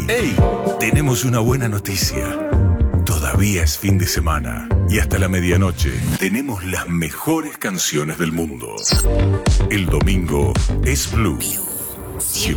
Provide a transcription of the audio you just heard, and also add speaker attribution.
Speaker 1: ¡Hey! Tenemos una buena noticia. Todavía es fin de semana y hasta la medianoche tenemos las mejores canciones del mundo. El domingo es Blue 100%.